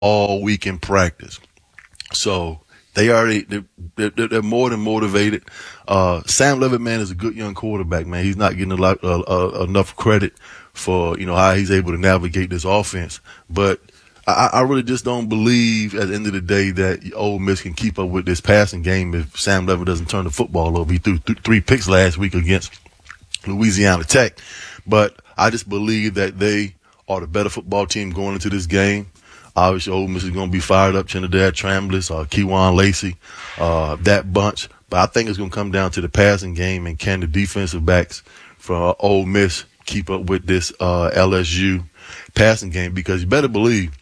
all week in practice. So they're more than motivated. Sam Levitt, man, is a good young quarterback, man. He's not getting enough credit for, how he's able to navigate this offense. But I really just don't believe at the end of the day that Ole Miss can keep up with this passing game if Sam Levitt doesn't turn the football over. He threw 3 picks last week against Louisiana Tech. But I just believe that they are the better football team going into this game. Obviously, Ole Miss is going to be fired up. Trinidad Trambless, Kejuan Lacey, that bunch. But I think it's going to come down to the passing game, and can the defensive backs from Ole Miss keep up with this LSU passing game? Because you better believe,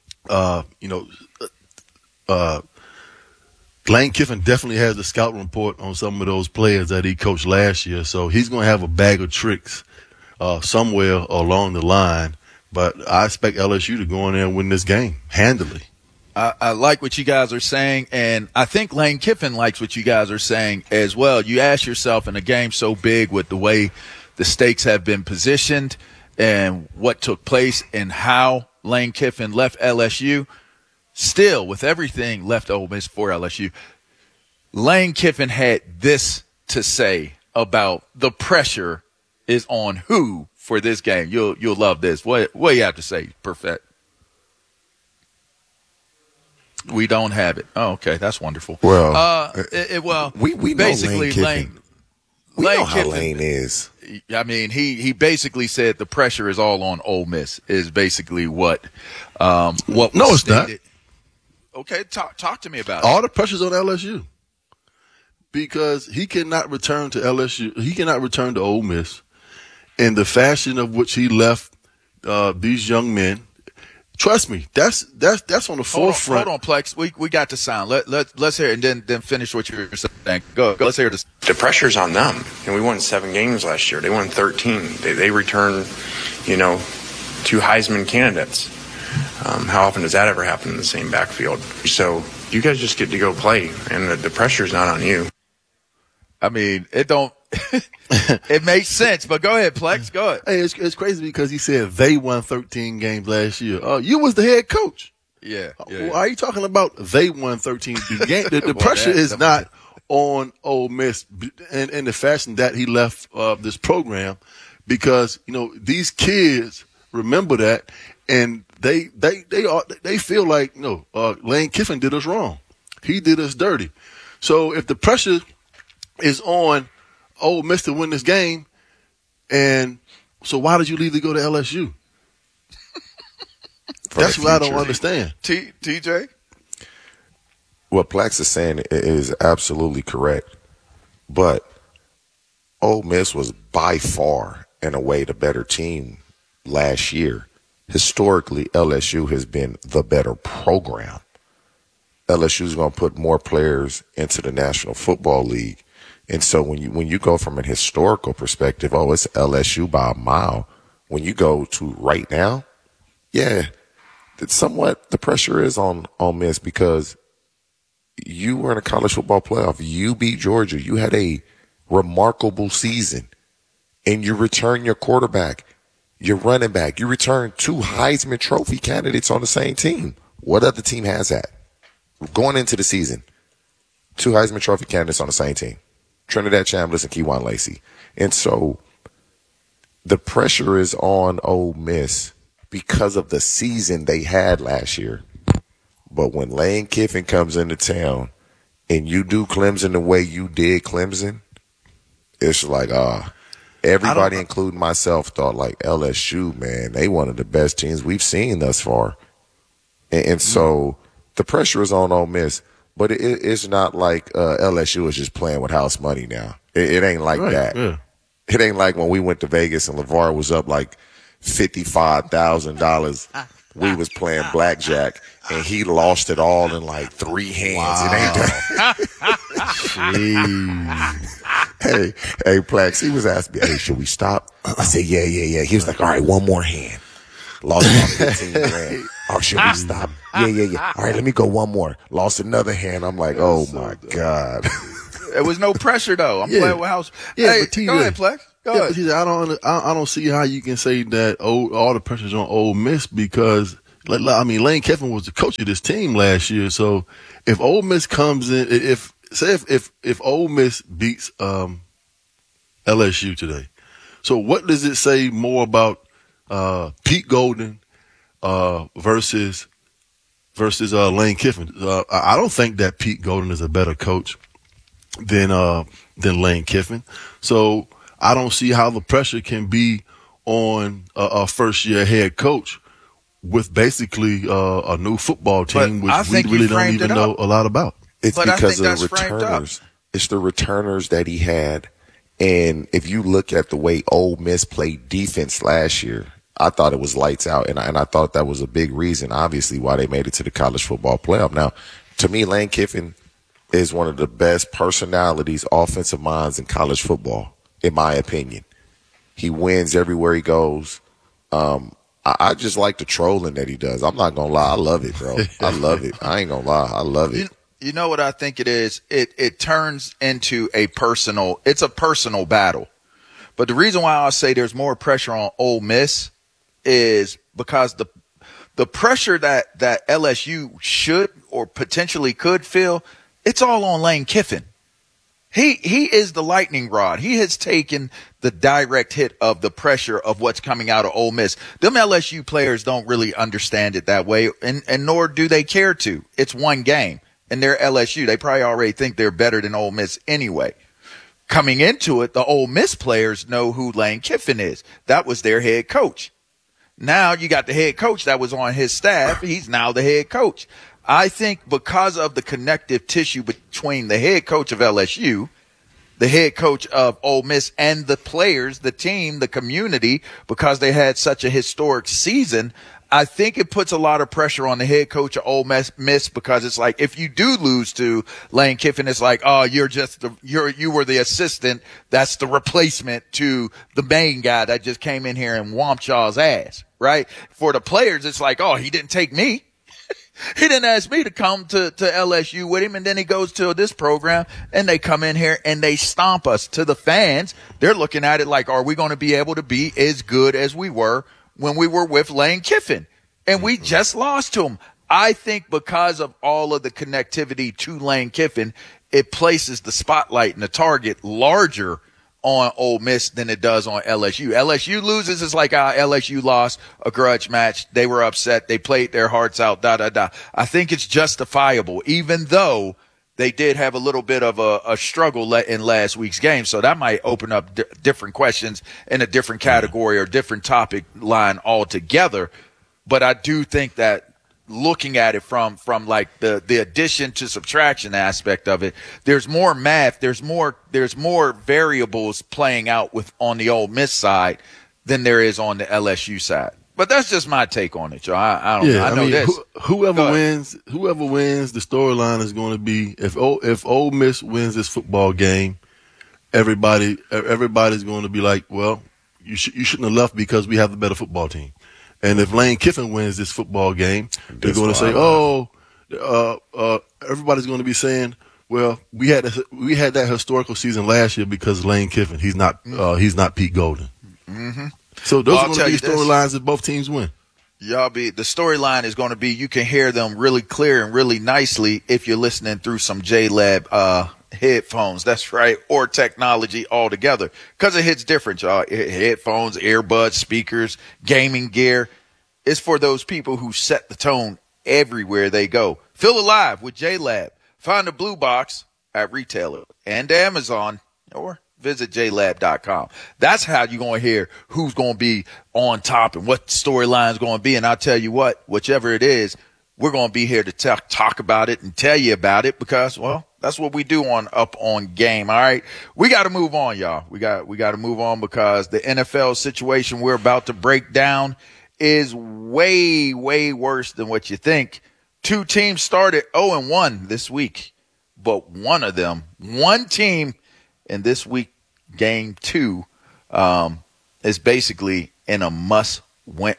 Lane Kiffin definitely has the scout report on some of those players that he coached last year. So he's going to have a bag of tricks somewhere along the line. But I expect LSU to go in there and win this game handily. I like what you guys are saying, and I think Lane Kiffin likes what you guys are saying as well. You ask yourself, in a game so big with the way the stakes have been positioned and what took place and how Lane Kiffin left LSU, still with everything left Ole Miss for LSU, Lane Kiffin had this to say about the pressure is on who for this game. You'll love this. What do you have to say, Perfect? We don't have it. Oh, okay, that's wonderful. Well, we basically know Lane Kiffin. We know how Lane is. I mean, he basically said the pressure is all on Ole Miss. Is basically what was no, it's stated. Not. Okay, talk to me about all it. the pressure's on LSU because he cannot return to LSU. He cannot return to Ole Miss in the fashion of which he left these young men. Trust me, that's on the forefront. Hold on, Plex. We got the sound. Let's hear it and then finish what you're saying. Go. Let's hear this. The pressure's on them. And we won 7 games last year. They won 13. They returned, 2 Heisman candidates. How often does that ever happen in the same backfield? So you guys just get to go play, and the pressure's not on you. I mean, it don't. It makes sense, but go ahead, Plex. Go ahead. Hey, it's crazy because he said they won 13 games last year. You was the head coach. Yeah. Why are you talking about they won 13? The pressure is not on Ole Miss in the fashion that he left this program, because these kids remember that, and they feel like Lane Kiffin did us wrong. He did us dirty. So if the pressure is on Ole Miss to win this game, and so why did you leave to go to LSU? That's what I don't understand. TJ? What Plex is saying is absolutely correct, but Ole Miss was by far, in a way, the better team last year. Historically, LSU has been the better program. LSU is going to put more players into the National Football League. And so when you go from an historical perspective, it's LSU by a mile. When you go to right now, it's somewhat the pressure is on Miss, because you were in a college football playoff. You beat Georgia. You had a remarkable season, and you return your quarterback, your running back. You return 2 Heisman Trophy candidates on the same team. What other team has that? Going into the season, 2 Heisman Trophy candidates on the same team. Trinidad Chambliss and Kejuan Lacey. And so the pressure is on Ole Miss because of the season they had last year. But when Lane Kiffin comes into town and you do Clemson the way you did Clemson, it's like, everybody, including myself, thought like LSU, man, they one of the best teams we've seen thus far. And so the pressure is on Ole Miss. But it's not like LSU is just playing with house money now. It ain't like that. Yeah. It ain't like when we went to Vegas and LeVar was up like $55,000. We was playing blackjack and he lost it all in like 3 hands. Wow. It ain't that. Hey, Plex, he was asking me, hey, should we stop? I said, yeah. He was like, all right, one more hand. Lost about 15 grand. Oh, should we stop? Yeah. All right, let me go one more. Lost another hand. I'm like, oh, my God. There was no pressure, though. I'm playing with house. Hey, go ahead, Plex. Go ahead. I don't see how you can say that all the pressure's on Ole Miss, because I mean, Lane Kiffin was the coach of this team last year. So if Ole Miss comes in, if Ole Miss beats LSU today, so what does it say more about Pete Golding versus Lane Kiffin? I don't think that Pete Golding is a better coach than Lane Kiffin. So I don't see how the pressure can be on a first-year head coach with basically a new football team, which we really don't even know a lot about. It's because of the returners. It's the returners that he had. And if you look at the way Ole Miss played defense last year, I thought it was lights out. And I thought that was a big reason, obviously, why they made it to the college football playoff. Now, to me, Lane Kiffin is one of the best personalities, offensive minds in college football, in my opinion. He wins everywhere he goes. I just like the trolling that he does. I'm not going to lie. I love it, bro. I love it. I ain't going to lie. I love it. You know what I think it is? It turns into a personal battle. But the reason why I say there's more pressure on Ole Miss is because the pressure that LSU should or potentially could feel, it's all on Lane Kiffin. He is the lightning rod. He has taken the direct hit of the pressure of what's coming out of Ole Miss. Them LSU players don't really understand it that way, and nor do they care to. It's one game, and they're LSU. They probably already think they're better than Ole Miss anyway. Coming into it, the Ole Miss players know who Lane Kiffin is. That was their head coach. Now you got the head coach that was on his staff. He's now the head coach. I think because of the connective tissue between the head coach of LSU, the head coach of Ole Miss, and the players, the team, the community, because they had such a historic season, I think it puts a lot of pressure on the head coach of Ole Miss, because it's like, if you do lose to Lane Kiffin, it's like, oh, you were the assistant. That's the replacement to the main guy that just came in here and whomped y'all's ass, right? For the players, it's like, oh, he didn't take me. He didn't ask me to come to LSU with him, and then he goes to this program, and they come in here and they stomp us. To the fans, they're looking at it like, are we going to be able to be as good as we were when we were with Lane Kiffin? And we just lost to him. I think because of all of the connectivity to Lane Kiffin, it places the spotlight and the target larger on Ole Miss than it does on LSU. LSU loses, it's like LSU lost a grudge match. They were upset. They played their hearts out, I think it's justifiable, even though they did have a little bit of a struggle in last week's game. So that might open up different questions in a different category or different topic line altogether. But I do think that looking at it from like the addition to subtraction aspect of it, there's more math, there's more variables playing out on the Ole Miss side than there is on the LSU side. But that's just my take on it, y'all. I don't know. I mean, this. Whoever wins, the storyline is going to be if Ole Miss wins this football game, everybody's going to be like, well, you shouldn't have left because we have the better football team. And if Lane Kiffin wins this football game, they're going to say, everybody's going to be saying, well, we had that historical season last year because Lane Kiffin, he's not Pete Golding. Mm-hmm. So those are going to be the storylines if both teams win. The storyline is going to be, you can hear them really clear and really nicely if you're listening through some JLab headphones. That's right. Or technology altogether, because it hits different, y'all. Headphones, earbuds, speakers, gaming gear. It's for those people who set the tone everywhere they go. Feel alive with JLab. Find the blue box at retailer and Amazon, or visit JLab.com. That's how you're going to hear who's going to be on top and what the storyline is going to be. And I'll tell you what, whichever it is, we're going to be here to talk about it and tell you about it, because, well, that's what we do on Up On Game. All right. We got to move on, y'all. We got to move on, because the NFL situation we're about to break down is way, way worse than what you think. Two teams started 0-1 this week, but one team in this week, game 2, is basically in a must win,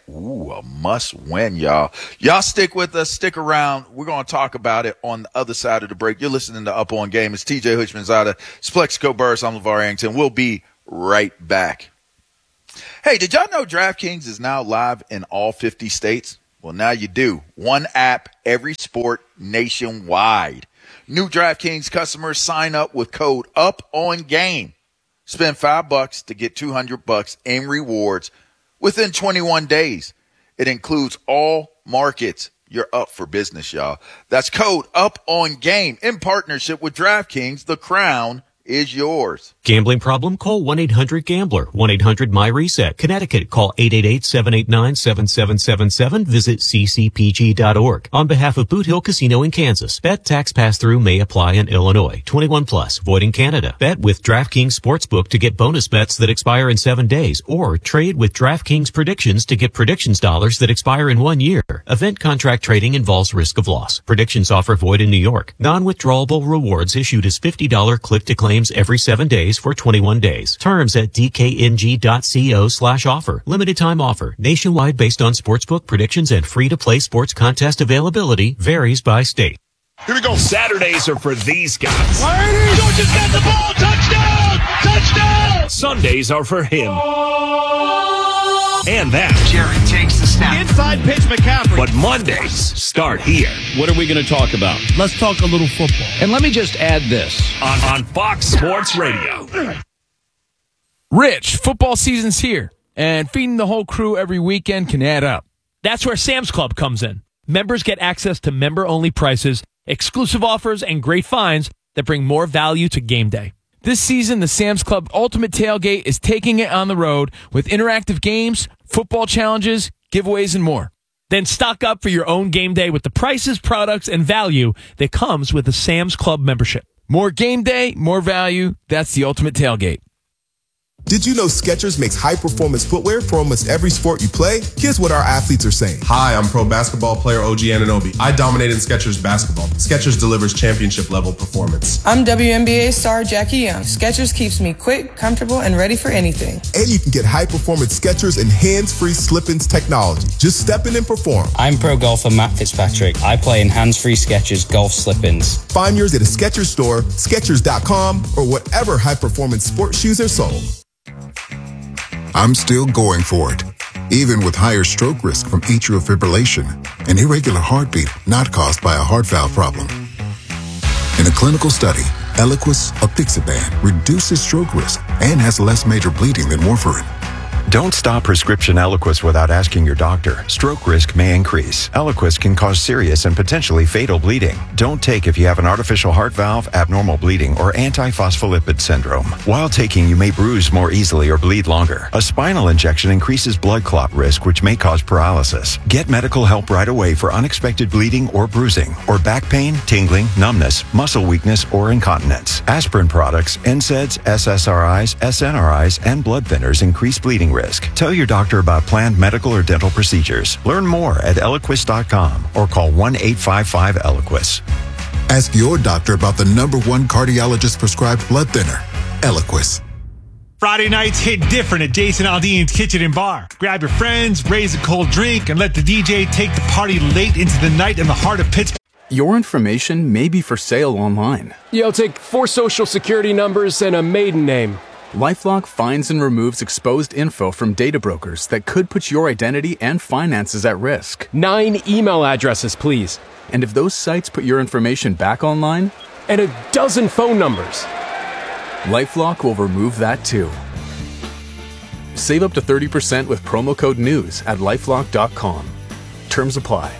y'all. Y'all stick with us, stick around. We're going to talk about it on the other side of the break. You're listening to Up On Game. It's TJ Hutchmanzada, Plexico Burris. I'm LeVar Arrington. We'll be right back. Hey, did y'all know DraftKings is now live in all 50 states? Well, now you do. One app, every sport, nationwide. New DraftKings customers sign up with code UPONGAME. Spend $5 to get $200 in rewards within 21 days. It includes all markets. You're up for business, y'all. That's code UPONGAME in partnership with DraftKings. The crown is yours. Gambling problem? Call 1-800-GAMBLER. 1-800-MY-RESET. Connecticut, call 888-789-7777. Visit ccpg.org. On behalf of Boot Hill Casino in Kansas, bet tax pass-through may apply in Illinois. 21 plus, void in Canada. Bet with DraftKings Sportsbook to get bonus bets that expire in 7 days, or trade with DraftKings Predictions to get predictions dollars that expire in 1 year. Event contract trading involves risk of loss. Predictions offer void in New York. Non-withdrawable rewards issued as $50 click-to-claim every 7 days for 21 days. Terms at dkng.co/offer. Limited time offer. Nationwide based on sportsbook predictions and free-to-play sports contest availability. Varies by state. Here we go. Saturdays are for these guys. Georgia's got the ball. Touchdown! Touchdown! Sundays are for him. And that. Jarrett takes the snap. Inside pitch, McCaffrey. But Mondays start here. What are we going to talk about? Let's talk a little football. And let me just add this. On Fox Sports Radio. Rich, football season's here, and feeding the whole crew every weekend can add up. That's where Sam's Club comes in. Members get access to member-only prices, exclusive offers, and great finds that bring more value to game day. This season, the Sam's Club Ultimate Tailgate is taking it on the road with interactive games, football challenges, giveaways, and more. Then stock up for your own game day with the prices, products, and value that comes with a Sam's Club membership. More game day, more value. That's the Ultimate Tailgate. Did you know Skechers makes high-performance footwear for almost every sport you play? Here's what our athletes are saying. Hi, I'm pro basketball player OG Anunoby. I dominated Skechers basketball. Skechers delivers championship-level performance. I'm WNBA star Jackie Young. Skechers keeps me quick, comfortable, and ready for anything. And you can get high-performance Skechers and hands-free slip-ins technology. Just step in and perform. I'm pro golfer Matt Fitzpatrick. I play in hands-free Skechers golf slip-ins. Find yours at a Skechers store, Skechers.com, or whatever high-performance sports shoes are sold. I'm still going for it, even with higher stroke risk from atrial fibrillation, an irregular heartbeat not caused by a heart valve problem. In a clinical study, Eliquis apixaban reduces stroke risk and has less major bleeding than warfarin. Don't stop prescription Eliquis without asking your doctor. Stroke risk may increase. Eliquis can cause serious and potentially fatal bleeding. Don't take if you have an artificial heart valve, abnormal bleeding, or antiphospholipid syndrome. While taking, you may bruise more easily or bleed longer. A spinal injection increases blood clot risk, which may cause paralysis. Get medical help right away for unexpected bleeding or bruising, or back pain, tingling, numbness, muscle weakness, or incontinence. Aspirin products, NSAIDs, SSRIs, SNRIs, and blood thinners increase bleeding risk. Tell your doctor about planned medical or dental procedures. Learn more at Eliquis.com or call 1-855-ELIQUIS. Ask your doctor about the #1 cardiologist prescribed blood thinner, Eliquis. Friday nights hit different at Jason Aldean's Kitchen and Bar. Grab your friends, raise a cold drink, and let the DJ take the party late into the night in the heart of Pittsburgh. Your information may be for sale online. Yeah, I'll take 4 social security numbers and a maiden name. LifeLock finds and removes exposed info from data brokers that could put your identity and finances at risk. 9 email addresses, please. And if those sites put your information back online? And a dozen phone numbers. LifeLock will remove that too. Save up to 30% with promo code NEWS at LifeLock.com. Terms apply.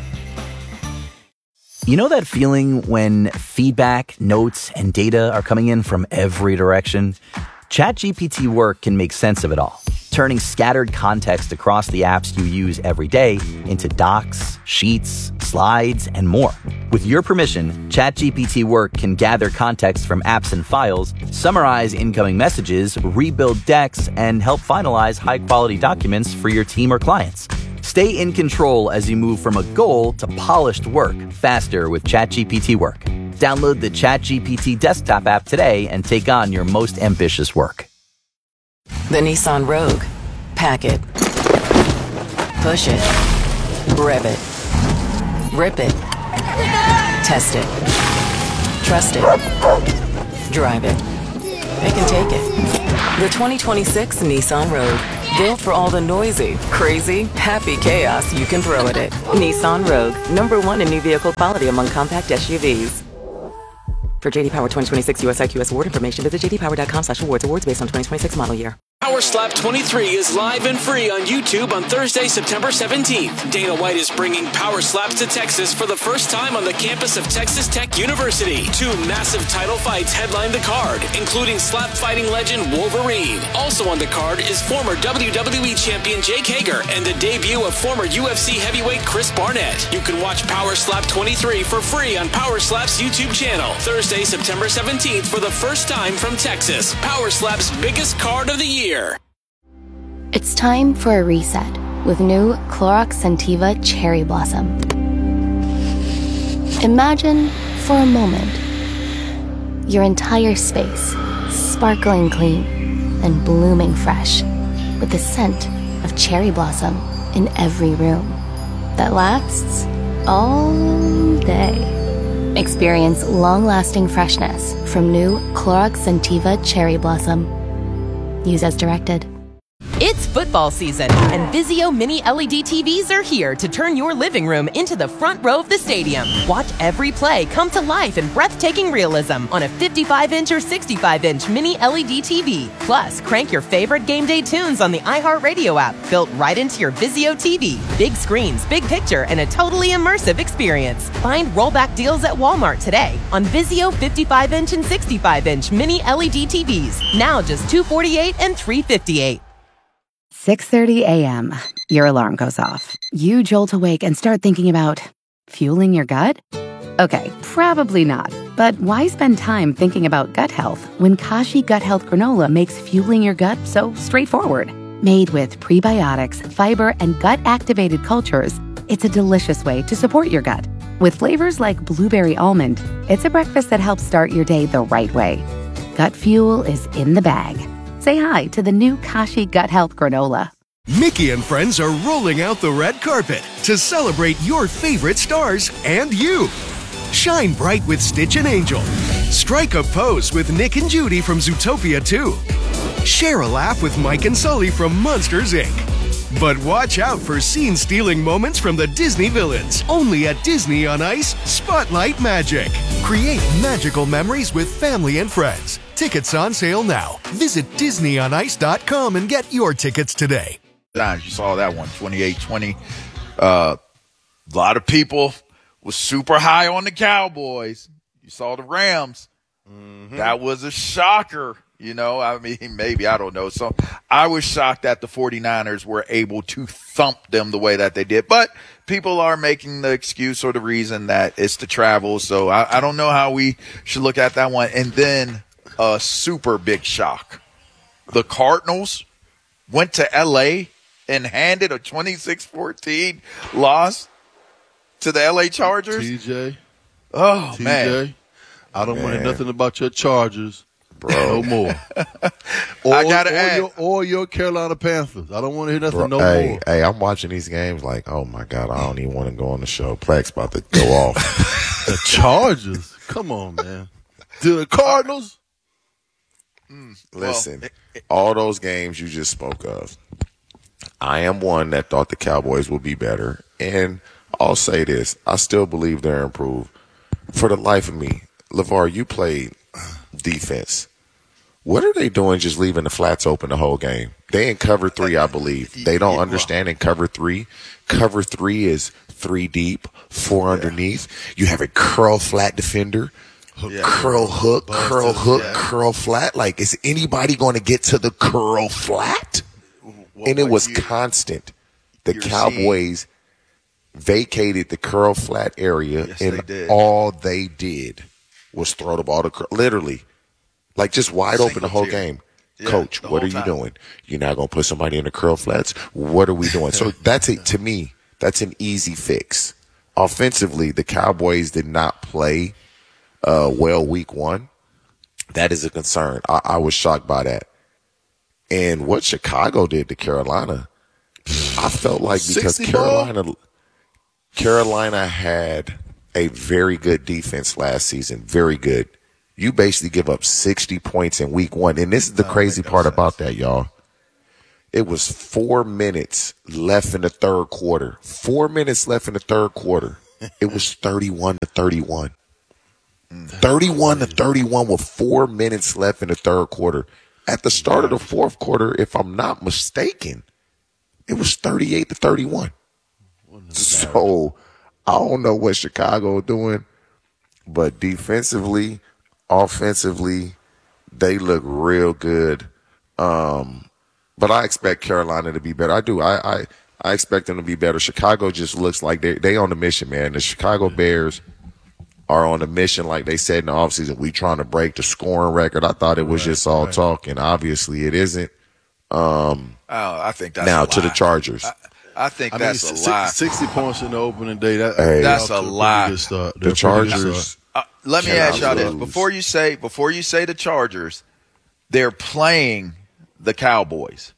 You know that feeling when feedback, notes, and data are coming in from every direction? ChatGPT Work can make sense of it all, turning scattered context across the apps you use every day into docs, sheets, slides, and more. With your permission, ChatGPT Work can gather context from apps and files, summarize incoming messages, rebuild decks, and help finalize high-quality documents for your team or clients. Stay in control as you move from a goal to polished work faster with ChatGPT Work. Download the ChatGPT desktop app today and take on your most ambitious work. The Nissan Rogue. Pack it. Push it. Rev it. Rip it. Test it. Trust it. Drive it. It can take it. The 2026 Nissan Rogue. Built for all the noisy, crazy, happy chaos you can throw at it. Nissan Rogue, #1 in new vehicle quality among compact SUVs. For JD Power 2026 US IQS award information, visit jdpower.com/awards. Awards based on 2026 model year. Power Slap 23 is live and free on YouTube on Thursday, September 17th. Dana White is bringing Power Slaps to Texas for the first time on the campus of Texas Tech University. 2 massive title fights headline the card, including slap fighting legend Wolverine. Also on the card is former WWE champion Jake Hager and the debut of former UFC heavyweight Chris Barnett. You can watch Power Slap 23 for free on Power Slap's YouTube channel. Thursday, September 17th for the first time from Texas. Power Slap's biggest card of the year. It's time for a reset with new Clorox Scentiva Cherry Blossom. Imagine for a moment your entire space sparkling clean and blooming fresh with the scent of cherry blossom in every room that lasts all day. Experience long-lasting freshness from new Clorox Scentiva Cherry Blossom. Use as directed. It's football season, and Vizio Mini LED TVs are here to turn your living room into the front row of the stadium. Watch every play come to life in breathtaking realism on a 55-inch or 65-inch Mini LED TV. Plus, crank your favorite game day tunes on the iHeartRadio app, built right into your Vizio TV. Big screens, big picture, and a totally immersive experience. Find rollback deals at Walmart today on Vizio 55-inch and 65-inch Mini LED TVs. Now just $248 and $358. 6:30 a.m. Your alarm goes off. You jolt awake and start thinking about fueling your gut? Okay, probably not. But why spend time thinking about gut health when Kashi Gut Health Granola makes fueling your gut so straightforward? Made with prebiotics, fiber, and gut-activated cultures, it's a delicious way to support your gut. With flavors like blueberry almond, it's a breakfast that helps start your day the right way. Gut fuel is in the bag. Say hi to the new Kashi Gut Health Granola. Mickey and friends are rolling out the red carpet to celebrate your favorite stars and you. Shine bright with Stitch and Angel. Strike a pose with Nick and Judy from Zootopia 2. Share a laugh with Mike and Sully from Monsters, Inc. But watch out for scene-stealing moments from the Disney villains. Only at Disney on Ice Spotlight Magic. Create magical memories with family and friends. Tickets on sale now. Visit DisneyOnIce.com and get your tickets today. You saw that one, 28-20. A lot of people was super high on the Cowboys. You saw the Rams. Mm-hmm. That was a shocker. You know, I mean, maybe, I don't know. So I was shocked that the 49ers were able to thump them the way that they did. But people are making the excuse or the reason that it's the travel. So I don't know how we should look at that one. And then a super big shock. The Cardinals went to L.A. and handed a 26-14 loss to the L.A. Chargers. TJ. Oh, man. I don't want to hear nothing about your Chargers. Bro. No more. I gotta add. Or your Carolina Panthers. I don't want to hear nothing more. Hey, I'm watching these games like, oh my God, I don't even want to go on the show. Plex about to go off. The Chargers? Come on, man. To the Cardinals? Listen, all those games you just spoke of, I am one that thought the Cowboys would be better. And I'll say this, I still believe they're improved. For the life of me, LeVar, you played defense. What are they doing just leaving the flats open the whole game? They in cover 3, I believe. They don't understand in cover 3. Cover 3 is 3 deep, 4 underneath. You have a curl flat defender, curl hook, curl flat. Like, is anybody going to get to the curl flat? And it was constant. The Cowboys vacated the curl flat area, and all they did was throw the ball to literally, like, just wide open the whole game. Coach, what are you doing? You're not going to put somebody in the curl flats? What are we doing? So that's it. To me, that's an easy fix. Offensively, the Cowboys did not play well week 1. That is a concern. I was shocked by that. And what Chicago did to Carolina, I felt like because Carolina had a very good defense last season, very good. You basically give up 60 points in week 1. And this is the crazy part about that, y'all. It was 4 minutes left in the third quarter. 4 minutes left in the third quarter. It was 31-31. 31-31 with 4 minutes left in the third quarter. At the start of the fourth quarter, if I'm not mistaken, it was 38-31. So I don't know what Chicago doing, but defensively, offensively, they look real good. But I expect Carolina to be better. I do. I expect them to be better. Chicago just looks like they on the mission, man. The Chicago Bears are on a mission, like they said in the offseason. We trying to break the scoring record. I thought it was just all talk, and obviously it isn't. I think that's now a to lie. the Chargers. I think that's a lie. 60 points in the opening day. That's a lie. The Chargers. Let me ask y'all this before you say the Chargers, they're playing the Cowboys.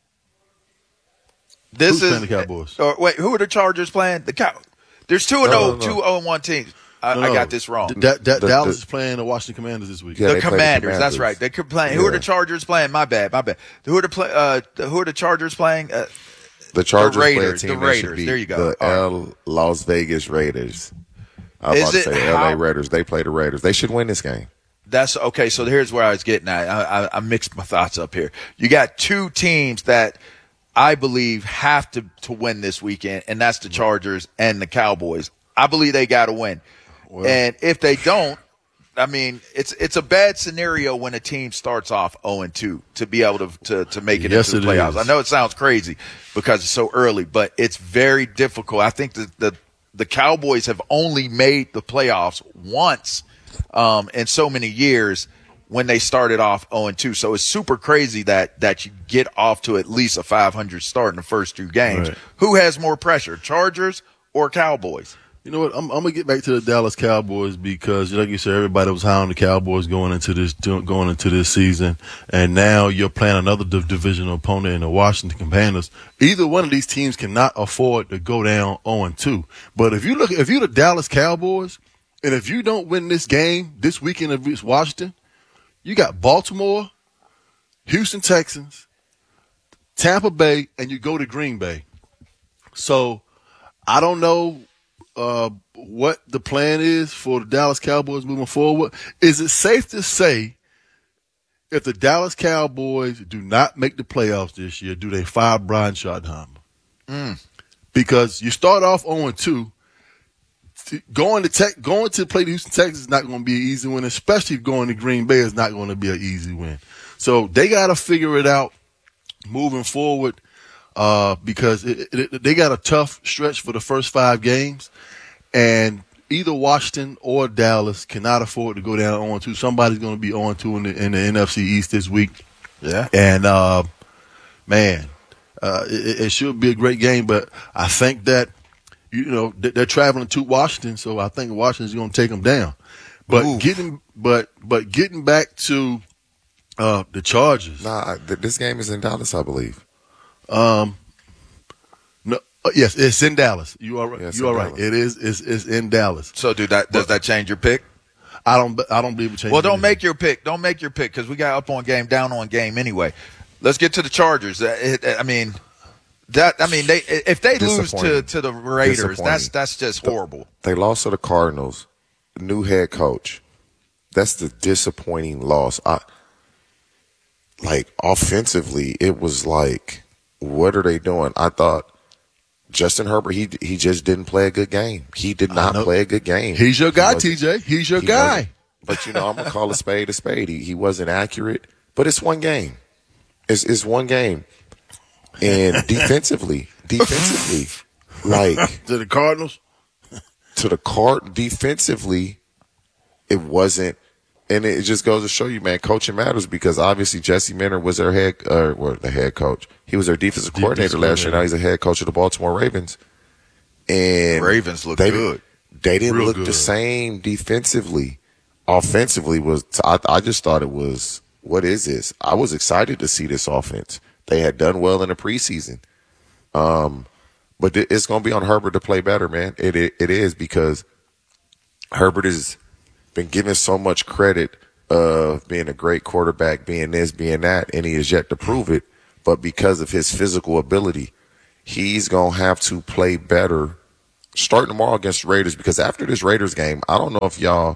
Who's playing the Cowboys? Wait, who are the Chargers playing? There's 2-0-1 teams. I got this wrong. Dallas is playing the Washington Commanders this week. Yeah, the Commanders. That's right. They're playing. Who are the Chargers playing? My bad. Who are the Chargers playing? The Chargers the Raiders. play a team the Raiders. There you go. The Las Vegas Raiders. I was about to say LA Raiders. They play the Raiders. They should win this game. That's okay. So here's where I was getting at. I mixed my thoughts up here. You got two teams that I believe have to win this weekend, and that's the Chargers and the Cowboys. I believe they got to win. Well, and if they don't, I mean, it's a bad scenario when a team starts off 0-2 to be able to make it into the playoffs. I know it sounds crazy because it's so early, but it's very difficult. I think the Cowboys have only made the playoffs once in so many years when they started off 0-2. So it's super crazy that you get off to at least a 500 start in the first two games. Right. Who has more pressure, Chargers or Cowboys? You know what? I'm gonna get back to the Dallas Cowboys because, like you said, everybody was high on the Cowboys going into this season, and now you're playing another divisional opponent in the Washington Commanders. Either one of these teams cannot afford to go down 0-2. But if you're the Dallas Cowboys, and if you don't win this game this weekend against Washington, you got Baltimore, Houston Texans, Tampa Bay, and you go to Green Bay. So I don't know what the plan is for the Dallas Cowboys moving forward. Is it safe to say if the Dallas Cowboys do not make the playoffs this year, do they fire Brian Schottenheimer? Because you start off 0-2. Going to play the Houston Texans is not going to be an easy win, especially going to Green Bay is not going to be an easy win. So they got to figure it out moving forward. Because they got a tough stretch for the first 5 games, and either Washington or Dallas cannot afford to go down 0-2. Somebody's going to be 0-2 in the NFC East this week. Yeah. And, it should be a great game, but I think that, they're traveling to Washington, so I think Washington's going to take them down. But getting back to the Chargers. This game is in Dallas, I believe. No, yes, it's in Dallas. You are right. Yes, you are right. It is. It's in Dallas. So, does that change your pick? I don't believe it changes. Well, don't make your pick. Don't make your pick because we got up on game, down on game anyway. Let's get to the Chargers. If they lose to the Raiders, that's just horrible. They lost to the Cardinals. New head coach. That's the disappointing loss. Offensively, it was like, what are they doing? I thought Justin Herbert, he just didn't play a good game. He did not play a good game. He's your guy, TJ. He's your guy. But, I'm going to call a spade a spade. He wasn't accurate, but it's one game. It's one game. And defensively, like. To the Cardinals? Defensively, it wasn't. And it just goes to show you, man, coaching matters because obviously Jesse Minter was their the head coach. He was their defensive coordinator last year. Now he's the head coach of the Baltimore Ravens. And Ravens look good. They didn't look the same defensively. Offensively I just thought it was, what is this? I was excited to see this offense. They had done well in the preseason. But it's going to be on Herbert to play better, man. It is because Herbert has been given so much credit of being a great quarterback, being this, being that, and he has yet to prove it. but because of his physical ability, he's going to have to play better starting tomorrow against the Raiders, because after this Raiders game, I don't know if y'all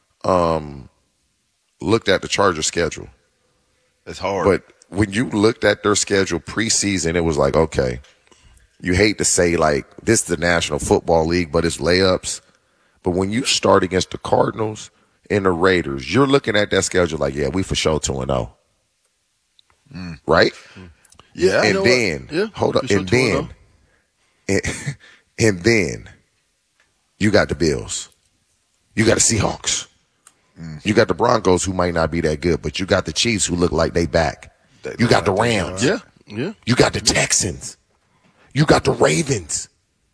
looked at the Chargers schedule. It's hard. But when you looked at their schedule preseason, it was like, okay, you hate to say like this is the National Football League, but it's layups. But when you start against the Cardinals and the Raiders, you're looking at that schedule like, yeah, we for sure 2-0. Right? Yeah. And then, hold up. And then, and then you got the Bills. You got the Seahawks. You got the Broncos, who might not be that good, but you got the Chiefs, who look like they back. You got the Rams. Yeah. You got the Texans. You got the Ravens.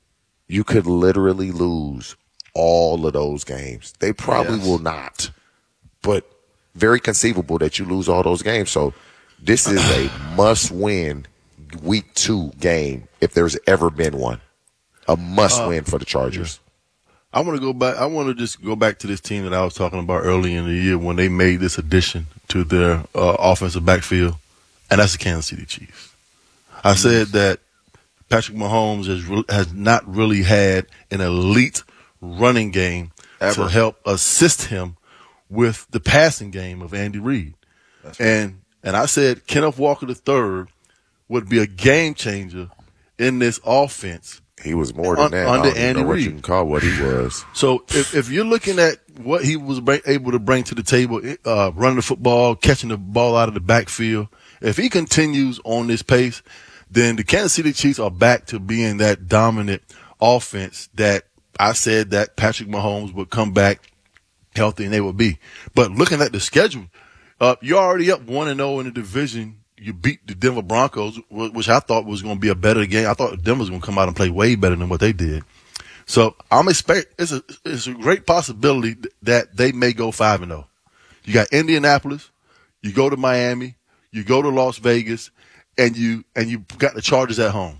You could literally lose all of those games. They probably will not, but very conceivable that you lose all those games. So this is a must-win week 2 game if there's ever been one. A must-win for the Chargers. I want to go back. I want to just go back to this team that I was talking about early in the year when they made this addition to their offensive backfield, and that's the Kansas City Chiefs. I said that Patrick Mahomes has not really had an elite running game to help assist him with the passing game of Andy Reid. And I said Kenneth Walker III would be a game changer in this offense. He was more than that. Under I don't even Andy know what Reid. you can call what he was. So if you're looking at what he was able to bring to the table, running the football, catching the ball out of the backfield, if he continues on this pace, then the Kansas City Chiefs are back to being that dominant offense that I said that Patrick Mahomes would come back healthy and they would be. But looking at the schedule, you're already up 1-0 in the division. You beat the Denver Broncos, which I thought was going to be a better game. I thought Denver was going to come out and play way better than what they did. So I'm expect it's a great possibility that they may go 5-0. You got Indianapolis, you go to Miami, you go to Las Vegas, and you got the Chargers at home.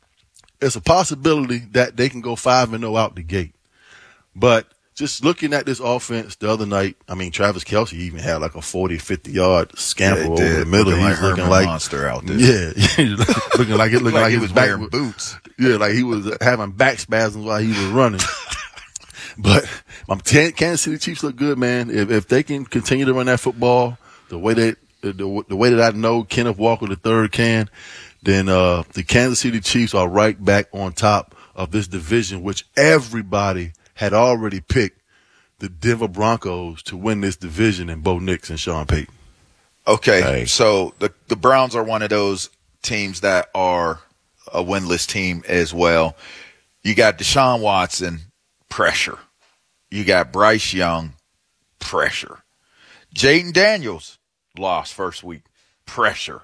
It's a possibility that they can go 5-0 out the gate. But just looking at this offense the other night, I mean, Travis Kelce even had like a 40, 50-yard scamper over the middle. He's He's looking like like monster out there. Yeah, looking like he his was back wearing boots. Yeah, like he was having back spasms while he was running. But Kansas City Chiefs look good, man. If they can continue to run that football the way that I know Kenneth Walker III can, then the Kansas City Chiefs are right back on top of this division, which everybody had already picked the Denver Broncos to win this division in Bo Nix and Sean Payton. Okay, so the Browns are one of those teams that are a winless team as well. You got Deshaun Watson, pressure. You got Bryce Young, pressure. Jaden Daniels lost first week, pressure.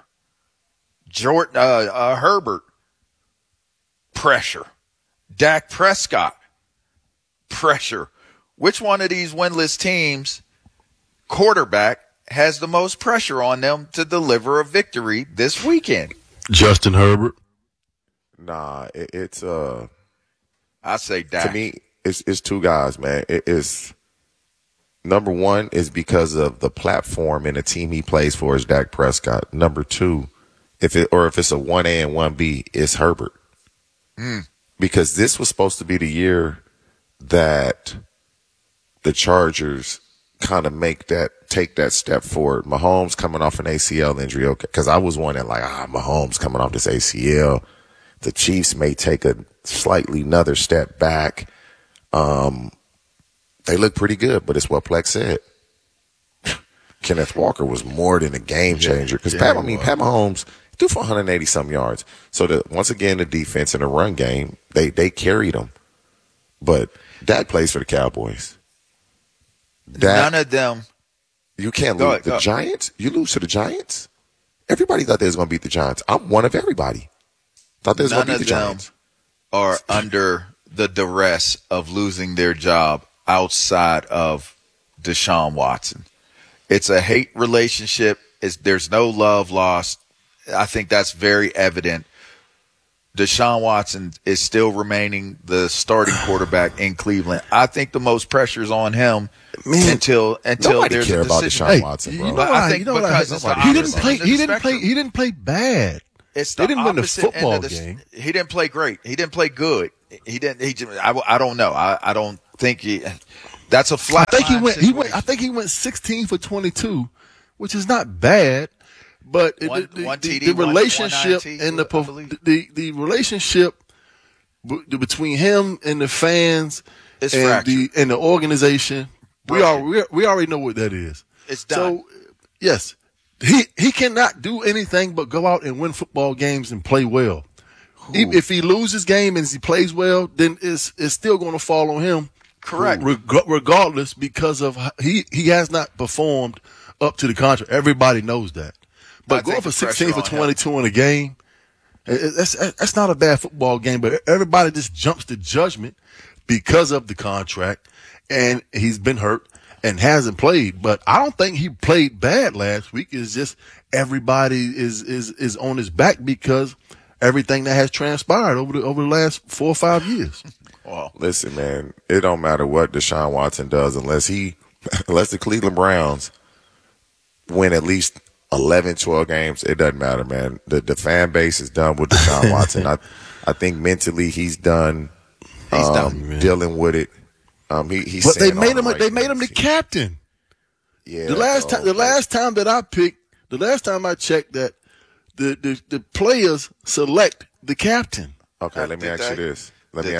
Herbert, pressure. Dak Prescott, pressure. Which one of these winless teams, quarterback, has the most pressure on them to deliver a victory this weekend? Justin Herbert. Nah, it's I say Dak. To me, it's two guys, man. It is number one is because of the platform and the team he plays for is Dak Prescott. Number two, if it's a 1A and 1B, it's Herbert. Because this was supposed to be the year that the Chargers kind of take that step forward. Mahomes coming off an ACL injury, okay, because I was wondering like, Mahomes coming off this ACL. The Chiefs may take a slightly another step back. They look pretty good, but it's what Plex said. Kenneth Walker was more than a game changer because Pat Mahomes threw for 180-some yards. So once again, the defense and the run game, they carried them. But Dak plays for the Cowboys. None of them. You can't lose. The Giants? You lose to the Giants? Everybody thought they was going to beat the Giants. I'm one of everybody. Thought they was going to beat the Giants. None of them are under the duress of losing their job outside of Deshaun Watson. It's a hate relationship. There's no love lost. I think that's very evident. Deshaun Watson is still remaining the starting quarterback in Cleveland. I think the most pressure is on him until there's care a about decision. Deshaun Watson, bro. I think because he didn't play bad. It's they didn't win the opposite end football of game. He didn't play great. He didn't play good. I don't know. I don't think that's a flat. I think he went 16 for 22, which is not bad. But the relationship and the relationship between him and the fans and the organization, we already know what that is. It's done. So yes, he cannot do anything but go out and win football games and play well. If he loses game and he plays well, then it's still going to fall on him. Correct. Regardless, because of he has not performed up to the contract. Everybody knows that. But going for 16 for 22 in a game, that's not a bad football game. But everybody just jumps to judgment because of the contract, and he's been hurt and hasn't played. But I don't think he played bad last week. It's just everybody is on his back because everything that has transpired over the last 4 or 5 years. Well, listen, man, it don't matter what Deshaun Watson does unless the Cleveland Browns win at least 11, 12 games. It doesn't matter, man. The fan base is done with Deshaun Watson. I think mentally he's done. He's done dealing with it. But they made him the captain. Yeah. The last time I checked that the players select the captain. Okay, let me ask you this.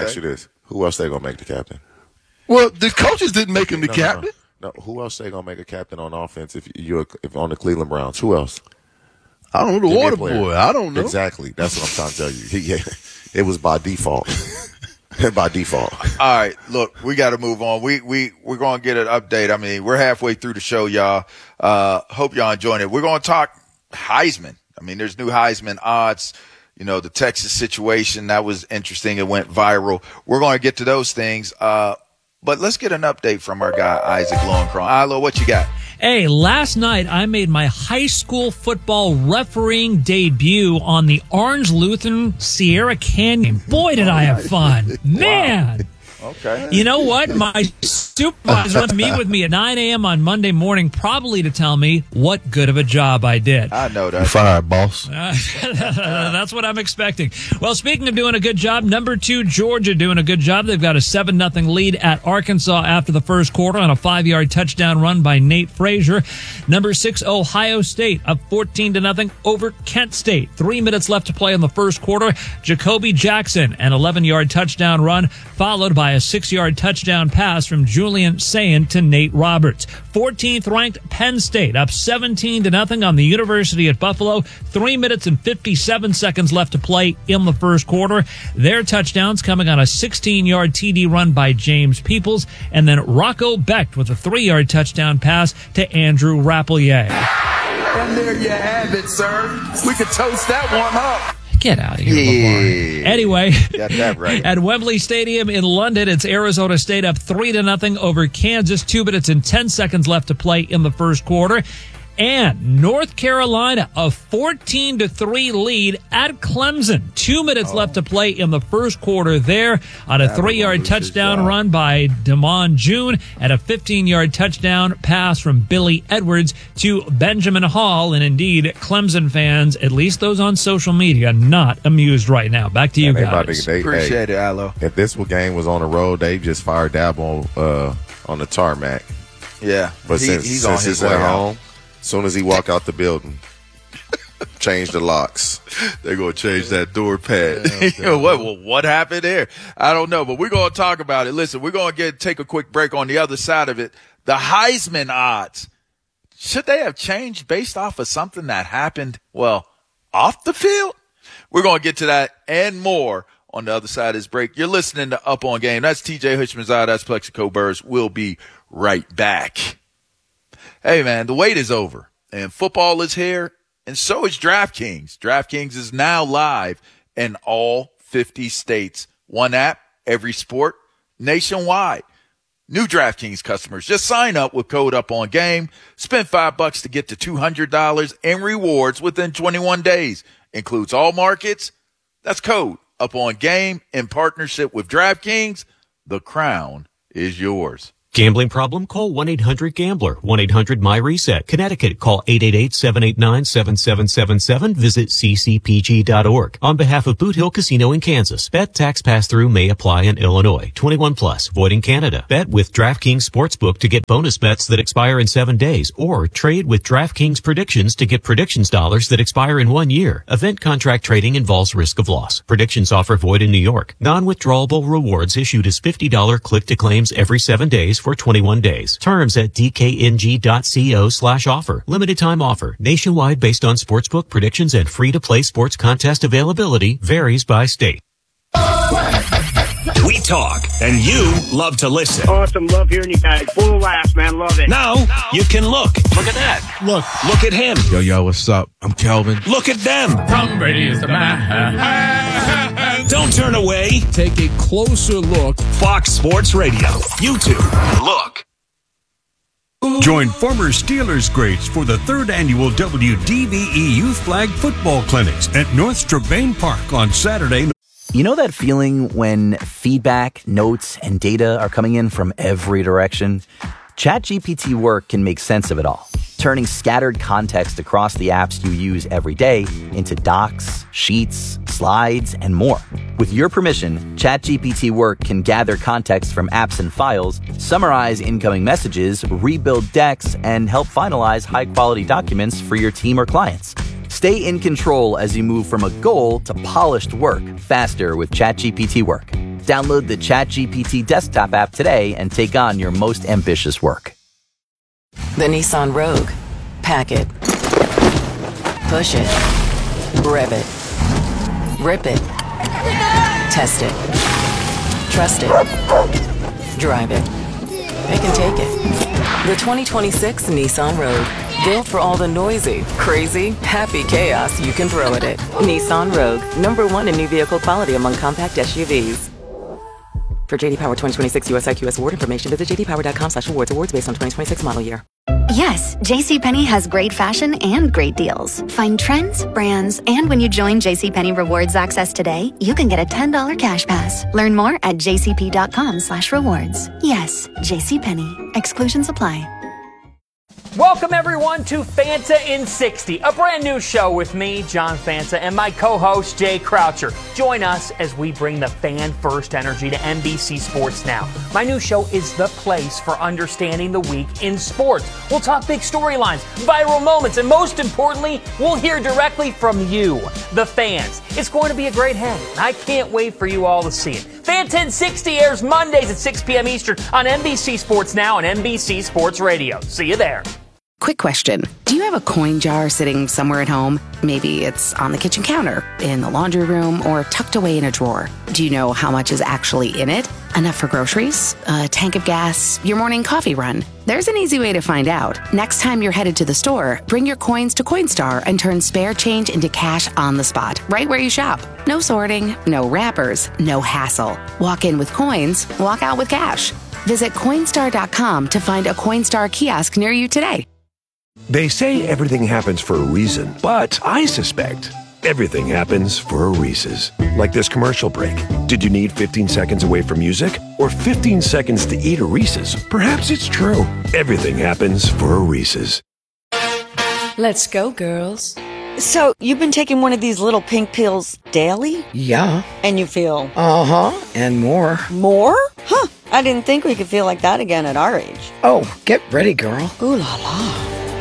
Who else they gonna make the captain? Well, the coaches didn't make him the captain. No, who else they gonna make a captain on offense if on the Cleveland Browns? Who else? I don't know. The water boy. I don't know. Exactly. That's what I'm trying to tell you. It was by default. By default. All right, look, we got to move on. We're going to get an update. I mean, we're halfway through the show, y'all. Hope y'all enjoying it. We're going to talk Heisman. I mean, there's new Heisman odds. You know, the Texas situation, that was interesting. It went viral. We're going to get to those things. But let's get an update from our guy, Isaac Lowenkron. Ilo, what you got? Hey, last night I made my high school football refereeing debut on the Orange Lutheran Sierra Canyon. Boy, did I have fun. Man. Okay. You know what? My supervisor went to meet with me at 9 a.m. on Monday morning, probably to tell me what good of a job I did. I know that. You're fired, boss. That's what I'm expecting. Well, speaking of doing a good job, number 2, Georgia doing a good job. They've got a 7-0 lead at Arkansas after the first quarter on a 5-yard touchdown run by Nate Frazier. Number 6, Ohio State up 14-0 over Kent State. 3 minutes left to play in the first quarter. Jacoby Jackson, an 11-yard touchdown run, followed by a 6-yard touchdown pass from Julian Sayin to Nate Roberts. 14th ranked Penn State up 17-0 on the University at Buffalo. 3 minutes and 57 seconds left to play in the first quarter. Their touchdowns coming on a 16-yard TD run by James Peoples, and then Rocco Becht with a 3-yard touchdown pass to Andrew Rapplier. And there you have it, sir. We could toast that one up. Get out of here, Lamar. Anyway, got that right. At Wembley Stadium in London, it's Arizona State up 3-0 over Kansas. 2 minutes and 10 seconds left to play in the first quarter. And North Carolina, a 14-3 lead at Clemson. 2 minutes left to play in the first quarter there on a 3-yard touchdown run by Damon June and a 15-yard touchdown pass from Billy Edwards to Benjamin Hall. And indeed, Clemson fans, at least those on social media, not amused right now. Back to you guys. Appreciate it, Alo. If this game was on the road, they just fired Dabo on the tarmac. Yeah, but since he's at home, as soon as he walk out the building, change the locks. They're going to change that door pad. What happened there? I don't know, but we're going to talk about it. Listen, we're going to take a quick break on the other side of it. The Heisman odds, should they have changed based off of something that happened, off the field? We're going to get to that and more on the other side of this break. You're listening to Up On Game. That's TJ Hushmanzada. That's Plexico Burrs. We'll be right back. Hey, man, the wait is over, and football is here, and so is DraftKings. DraftKings is now live in all 50 states. One app, every sport, nationwide. New DraftKings customers, just sign up with code UPONGAME. Spend $5 to get to $200 in rewards within 21 days. Includes all markets. That's code UPONGAME in partnership with DraftKings. The crown is yours. Gambling problem? Call 1-800-GAMBLER. 1-800-MY-RESET. Connecticut, call 888-789-7777. Visit ccpg.org. On behalf of Boot Hill Casino in Kansas, bet tax pass-through may apply in Illinois. 21 plus, void in Canada. Bet with DraftKings Sportsbook to get bonus bets that expire in 7 days, or trade with DraftKings Predictions to get predictions dollars that expire in 1 year. Event contract trading involves risk of loss. Predictions offer void in New York. Non-withdrawable rewards issued as $50 click-to-claims every 7 days for 21 days. Terms at dkng.co/offer. Limited time offer. Nationwide based on sportsbook predictions and free-to-play sports contest availability. Varies by state. We talk, and you love to listen. Awesome. Love hearing you guys. Full of laughs, man. Love it. Now, you can look. Look at that. Look at him. Yo, what's up? I'm Kelvin. Look at them. Tom Brady is the man. Don't turn away. Take a closer look. Fox Sports Radio. YouTube. Look. Join former Steelers greats for the 3rd annual WDVE Youth Flag Football Clinics at North Strabane Park on Saturday. You know that feeling when feedback, notes, and data are coming in from every direction? ChatGPT Work can make sense of it all, turning scattered context across the apps you use every day into docs, sheets, slides, and more. With your permission, ChatGPT Work can gather context from apps and files, summarize incoming messages, rebuild decks, and help finalize high-quality documents for your team or clients. Stay in control as you move from a goal to polished work faster with ChatGPT Work. Download the ChatGPT desktop app today and take on your most ambitious work. The Nissan Rogue. Pack it. Push it. Rev it. Rip it. Test it. Trust it. Drive it. They can take it. The 2026 Nissan Rogue. Built for all the noisy, crazy, happy chaos you can throw at it. Nissan Rogue. #1 in new vehicle quality among compact SUVs. For JD Power 2026 US IQS award information, visit jdpower.com/awards. Awards based on 2026 model year. Yes, JCPenney has great fashion and great deals. Find trends, brands, and when you join JCPenney Rewards Access today, you can get a $10 cash pass. Learn more at jcp.com/rewards. Yes, JCPenney. Exclusions apply. Welcome, everyone, to Fanta in 60, a brand new show with me, John Fanta, and my co-host, Jay Croucher. Join us as we bring the fan-first energy to NBC Sports Now. My new show is the place for understanding the week in sports. We'll talk big storylines, viral moments, and most importantly, we'll hear directly from you, the fans. It's going to be a great hang, and I can't wait for you all to see it. Fanta in 60 airs Mondays at 6 p.m. Eastern on NBC Sports Now and NBC Sports Radio. See you there. Quick question. Do you have a coin jar sitting somewhere at home? Maybe it's on the kitchen counter, in the laundry room, or tucked away in a drawer. Do you know how much is actually in it? Enough for groceries, a tank of gas, your morning coffee run? There's an easy way to find out. Next time you're headed to the store, bring your coins to Coinstar and turn spare change into cash on the spot, right where you shop. No sorting, no wrappers, no hassle. Walk in with coins, walk out with cash. Visit Coinstar.com to find a Coinstar kiosk near you today. They say everything happens for a reason, but I suspect everything happens for a Reese's. Like this commercial break. Did you need 15 seconds away from music? Or 15 seconds to eat a Reese's? Perhaps it's true. Everything happens for a Reese's. Let's go, girls. So, you've been taking one of these little pink pills daily? Yeah. And you feel? Uh-huh. And more. More? Huh. I didn't think we could feel like that again at our age. Oh, get ready, girl. Ooh la la.